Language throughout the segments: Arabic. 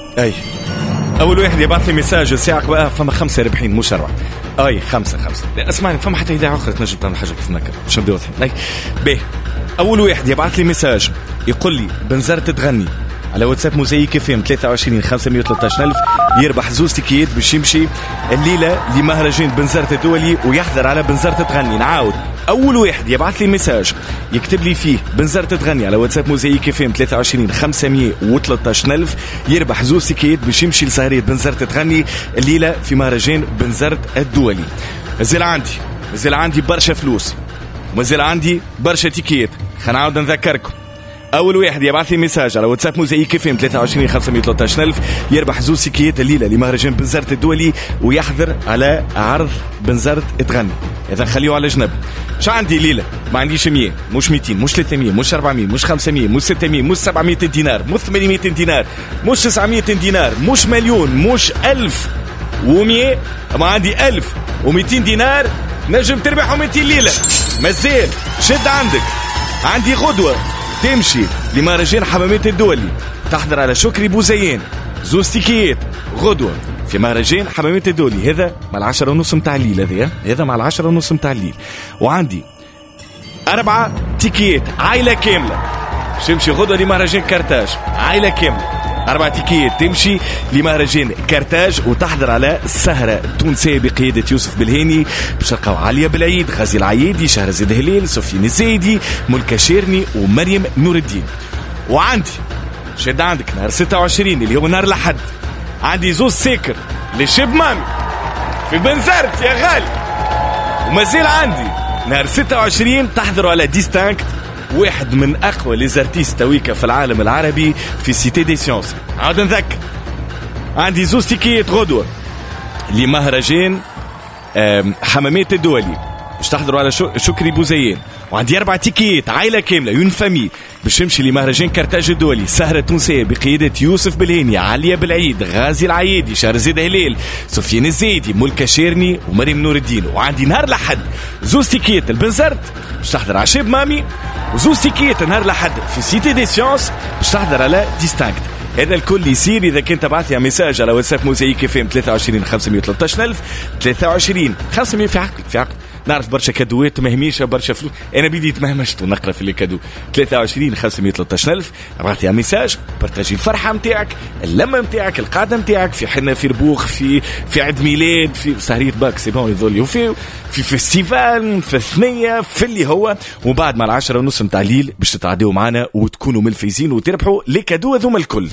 اي اول واحد يبعث لي ميساج الساعه بقى فما 5 ربحين مش 4. اي 5 اسمعني فما حتى اذاعه اخرى تنجم تعمل حاجه كيف نكر باش نبداو واضحين. باهي اول واحد يبعث لي ميساج يقول لي بنزرت تغني على واتساب موزايك اف ام 23 513 ألف يربح زوز تيكيت باش يمشي الليله لمهرجان بنزرت الدولي ويحضر على بنزرت تغني. نعاود اول واحد يبعث لي ميساج يكتب لي فيه بنزرت تغني على واتساب موزايك اف ام 23 513 ألف يربح زوز تيكيت باش يمشي لسهريه بنزرت تغني الليله في مهرجان بنزرت الدولي. مازال عندي برشا فلوس ومازال عندي برشا تيكيت. خلينا نعاود نذكركم اول واحد يبعث لي ميساج على واتساب موزايك اف ام 23 513 ألف يربح زوز تيكيت الليله لمهرجان بنزرت الدولي ويحضر على عرض بنزرت تغني. اذا خليوه على جنب. شو عندي ليله؟ ما عنديش 100 مش 200 مش 300 مش 400 مش 500 مش 600 مش 700 دينار مش 800 دينار مش 900 دينار مش مليون مش 1100. ما عندي 1200 دينار نجم تربحهم انت الليله. مازال شد عندك. عندي غدوه تمشي لمهرجان حمامات الدولي تحضر على شكري بوزيان زوز تيكيت غدوة في مهرجان حمامات الدولي. هذا مع 10:30 متاع الليل. هذا مع 10:30 متاع الليل. وعندي 4 تيكيت عائلة كاملة تمشي غدوة لمهرجان كارتاج. عائلة كاملة 4 تيكيت تمشي لمهرجان كارتاج وتحضر على السهرة التونسية بقيادة يوسف بالهيني باش نلقاو عليا بالعيد غازي العيادي شهرزاد هلال سفيان الزايدي ملكة شيرني ومريم نور الدين. وعندي شد عندك نهار 26 اللي هو نهار الأحد عندي زوز ساكر لشب مامي في بنزرت يا غالي. ومازال عندي نهار 26 تحضروا على ديستانكت واحد من أقوى ليزارتيست تويكا في العالم العربي في سيتي دي سيونس. عاد نذكر عندي زوز تيكيت غدوة لمهرجان حمامات الدولي باش تحضروا على شكري بوزيان. وعندي 4 تيكيت عائلة كاملة يون فامي باش تمشي لمهرجان كارتاج الدولي سهرة تونسية بقيادة يوسف بالهيني عليا بالعيد غازي العيادي شهرزاد هلال سفيان الزايدي ملكة شيرني ومريم نور الدين. وعندي نهار الأحد زوز تيكيت البنزرت باش تحضر على شيب مامي وزوز تيكيت نهار الأحد في سيتي دي سيونس باش تحضر على ديستانكت. هذا الكل يصير إذا كنت تبعث لي ميساج على واتساب موزايك اف ام 23 513 ألف 23 500 في عقل نعرف برشا كادوات مهميشة برشا فلوس. أنا بديت مهمشت ونقرأ في الكادو 23 513 ألف. ابعث لي ميساج بارتاجي الفرحة متاعك اللمة متاعك القعدة متاعك في حنة في ربوخ في عيد ميلاد في سهرية باك سيبون يظل في فيستيفال في ثنية في اللي هو. وبعد مع 10:30 متاع الليل باش تتعديوا معنا وتكونوا من الفايزين وتربحوا لي كادو هذوما الكل.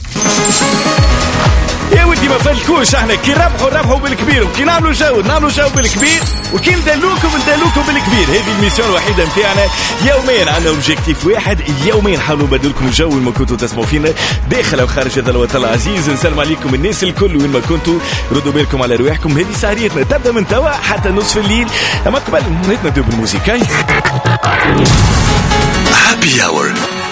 يا ودي ما فلكوش احنا كي ربحوا بالكبير وكي نعملوا جو بالكبير وكي ندلوكم بالكبير. هذه الميسيون الوحيده نتاعنا يوميا. عندنا اوبجيكتيف واحد يوميا نحاولوا نبدلوا لكم الجو وين ما كنتوا تسمعوا فينا داخل او خارج هذا الوطن العزيز. نسلم عليكم الناس الكل وين ما كنتوا. ردوا بالكم على رواحكم. هذه سهريتنا تبدا من توا حتى نصف الليل. اما قبل نبداو بالموسيقى. هابي اور